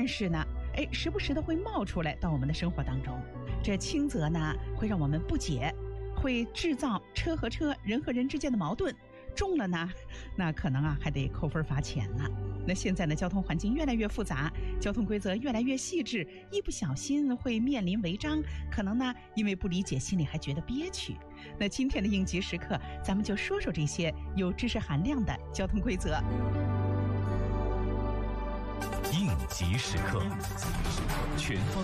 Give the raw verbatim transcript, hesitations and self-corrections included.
但是呢，哎，时不时的会冒出来到我们的生活当中。这轻则呢会让我们不解，会制造车和车、人和人之间的矛盾；重了呢，那可能啊还得扣分罚钱了。那现在呢，交通环境越来越复杂，交通规则越来越细致，一不小心会面临违章，可能呢因为不理解，心里还觉得憋屈。那今天的应急时刻，咱们就说说这些有知识含量的交通规则。 应急时刻，全方